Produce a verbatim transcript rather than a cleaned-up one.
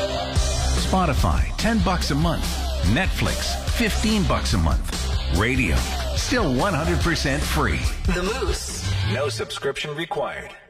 Spotify, ten bucks a month. Netflix, fifteen bucks a month. Radio, still one hundred percent free. The Moose. No subscription required.